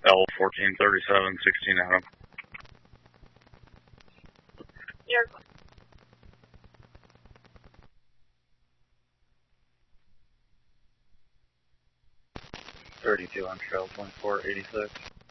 L1437, 16 Adam. You're 32 on trail 2486.